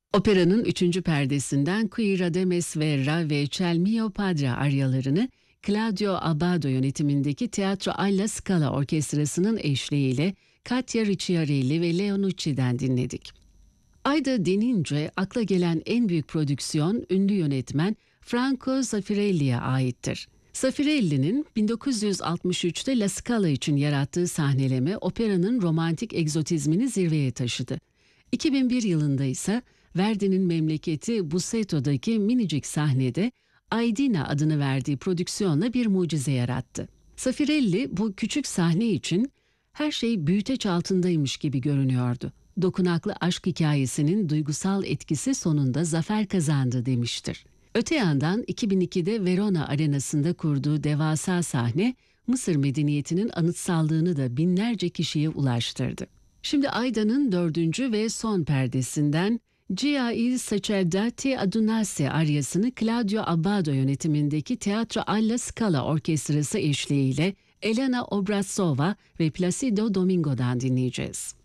Operanın 3. perdesinden Qui Rademes Verra ve C'el mio padre aryalarını Claudio Abbado yönetimindeki Teatro alla Scala Orkestrası'nın eşliğiyle Katya Ricciarelli ve Leo Nucci'den dinledik. Aida denince akla gelen en büyük prodüksiyon ünlü yönetmen Franco Zeffirelli'ye aittir. Zeffirelli'nin 1963'te La Scala için yarattığı sahneleme operanın romantik egzotizmini zirveye taşıdı. 2001 yılında ise Verdi'nin memleketi Buseto'daki minicik sahnede Aidina adını verdiği prodüksiyonla bir mucize yarattı. Zeffirelli bu küçük sahne için her şey büyüteç altındaymış gibi görünüyordu. Dokunaklı aşk hikayesinin duygusal etkisi sonunda zafer kazandı demiştir. Öte yandan 2002'de Verona Arenası'nda kurduğu devasa sahne Mısır medeniyetinin anıtsallığını da binlerce kişiye ulaştırdı. Şimdi Aida'nın 4. ve son perdesinden Gia il Sacerdoti Adunasi aryasını Claudio Abbado yönetimindeki Teatro alla Scala Orkestrası eşliğiyle Elena Obraztsova ve Placido Domingo'dan dinleyeceğiz.